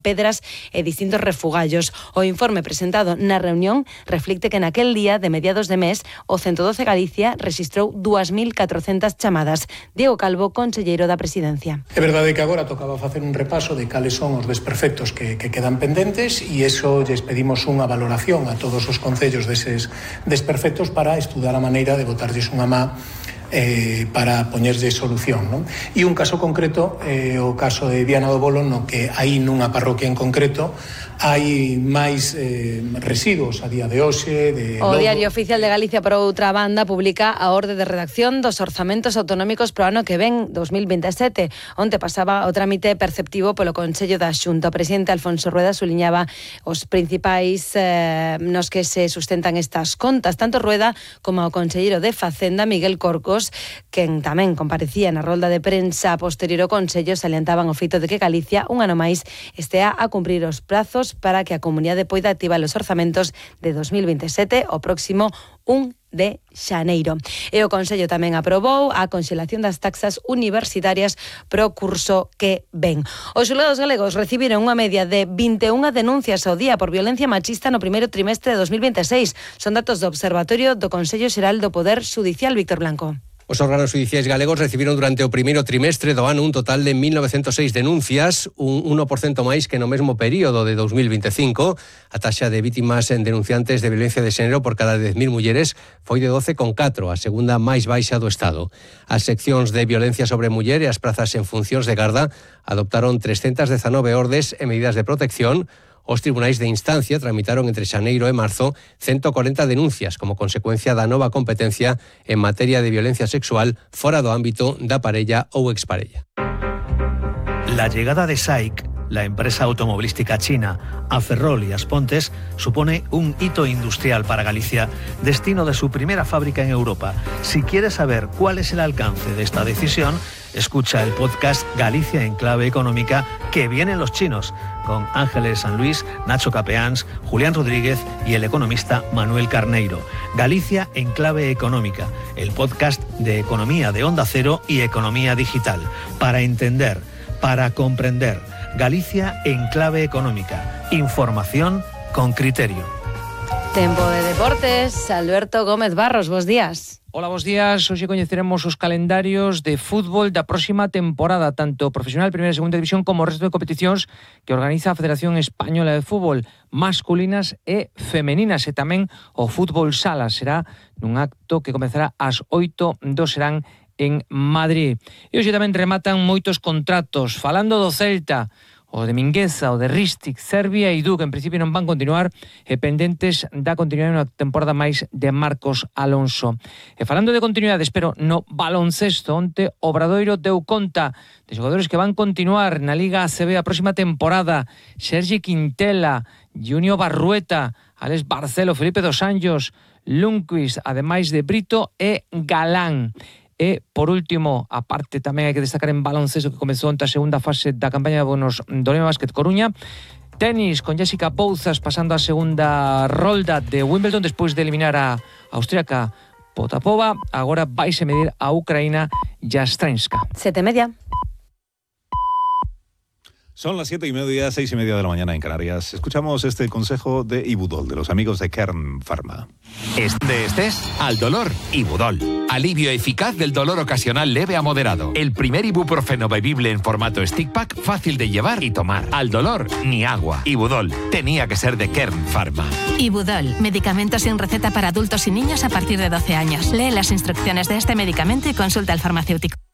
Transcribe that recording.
pedras e distintos refugallos. O informe presentado na reunión reflicte que naquel día de mediados de mes o 112 Galicia rexistrou 2.400 chamadas. Diego Calvo, conselleiro da Presidencia. É verdade que agora tocaba facer un repaso de cales son os desperfectos que quedan pendentes e iso lles pedimos unha valoración a todos os concellos deses desperfectos para estudar a maneira de botarlles unha má para poñerlle solución, non? E un caso concreto, o caso de Viana do Bolo, no que aí nunha parroquia en concreto hai máis residuos a día de hoxe. O Diario Oficial de Galicia, por outra banda, publica a orde de redacción dos orzamentos autonómicos pro ano que ven, 2027, onde pasaba o trámite perceptivo polo Consello da Xunta. O presidente Alfonso Rueda suliñaba os principais nos que se sustentan estas contas. Tanto Rueda como o conselleiro de Facenda, Miguel Corcos, quen tamén comparecía na rolda de prensa posterior ao Consello, salientaban o feito de que Galicia, un ano máis, estea a cumprir os prazos para que a comunidade poida activar os orzamentos de 2027 o próximo 1 de xaneiro. E o Consello tamén aprobou a conxelación das taxas universitarias pro curso que ven. Os xulgados galegos recibiron unha media de 21 denuncias ao día por violencia machista no primeiro trimestre de 2026. Son datos do Observatorio do Consello Xeral do Poder Xudicial. Víctor Blanco. Os órganos judiciais galegos recibiron durante o primeiro trimestre do ano un total de 1.906 denuncias, un 1% máis que no mesmo período de 2025. A taxa de vítimas en denunciantes de violencia de xénero por cada 10.000 mulleres foi de 12,4, a segunda máis baixa do Estado. As seccións de violencia sobre muller e as prazas en funcións de garda adoptaron 319 ordes e medidas de protección. Os tribunais de instancia tramitaron entre xaneiro e marzo 140 denuncias como consecuencia da nova competencia en materia de violencia sexual fora do ámbito da parella ou exparella. La llegada de SAIC, la empresa automovilística china, a Ferrol y Aspontes, supone un hito industrial para Galicia, destino de su primera fábrica en Europa. Si quieres saber cuál es el alcance de esta decisión, escucha el podcast Galicia en clave económica, que vienen los chinos, con Ángeles San Luis, Nacho Capeans, Julián Rodríguez y el economista Manuel Carneiro. Galicia en clave económica, el podcast de economía de Onda Cero y economía digital. Para entender, para comprender. Galicia en clave económica. Información con criterio. Tempo de deportes. Alberto Gómez Barros, bos días. Hola, bos días. Hoxe coñeceremos os calendarios de fútbol da próxima temporada, tanto profesional, primeira e segunda división, como o resto de competicións que organiza a Federación Española de Fútbol, masculinas e femeninas, e tamén o fútbol sala. Será nun acto que comezará ás 8 do serán en Madrid. E hoxe tamén rematan moitos contratos. Falando do Celta, o de Mingueza, o de Ristic, Serbia e Duque, en principio non van continuar, e pendentes da continuidade unha temporada máis de Marcos Alonso. E falando de continuidades, pero no baloncesto, onte Obradoiro deu conta de xogadores que van continuar na Liga ACB a próxima temporada: Sergi Quintela, Junior Barrueta, Alex Barcelo, Felipe dos Anjos, Lundqvist, ademais de Brito e Galán. E, por último, a parte tamén hai que destacar en baloncesto, que comezou onte a segunda fase da campaña de bonos do Lema Básquet Coruña. Tenis, con Jessica Pouzas pasando a segunda rolda de Wimbledon despois de eliminar a austríaca Potapova. Agora vaise medir a Ucraína Yastremska. 7:30. Son las 7:30, 6:30 de la mañana en Canarias. Escuchamos este consejo de Ibudol, de los amigos de Kern Pharma. De estrés al dolor, Ibudol. Alivio eficaz del dolor ocasional leve a moderado. El primer ibuprofeno bebible en formato stick pack, fácil de llevar y tomar. Al dolor, ni agua. Ibudol tenía que ser de Kern Pharma. Ibudol, medicamento sin receta para adultos y niños a partir de 12 años. Lee las instrucciones de este medicamento y consulta al farmacéutico.